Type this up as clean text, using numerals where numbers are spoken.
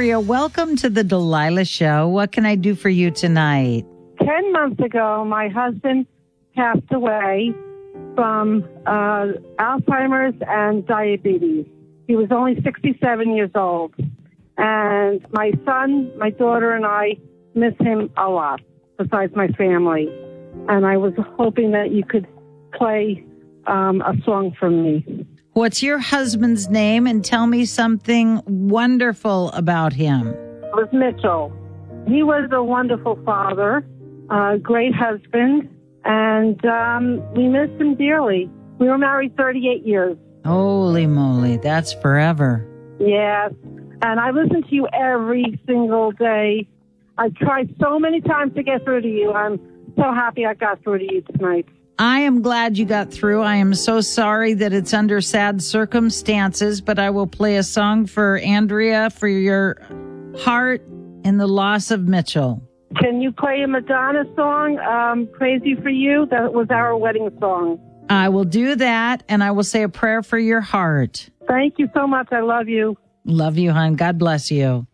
Andrea, welcome to the Delilah Show. What can I do for you tonight? 10 months ago, my husband passed away from Alzheimer's and diabetes. He was only 67 years old. And my son, my daughter, and I miss him a lot, besides my family. And I was hoping that you could play a song for me. What's your husband's name? And tell me something wonderful about him. It was Mitchell. He was a wonderful father, a great husband, and we miss him dearly. We were married 38 years. Holy moly, that's forever. Yes, and I listen to you every single day. I tried so many times to get through to you. I'm so happy I got through to you tonight. I am glad you got through. I am so sorry that it's under sad circumstances, but I will play a song for Andrea for your heart in the loss of Mitchell. Can you play a Madonna song, Crazy for You? That was our wedding song. I will do that, and I will say a prayer for your heart. Thank you so much. I love you. Love you, hon. God bless you.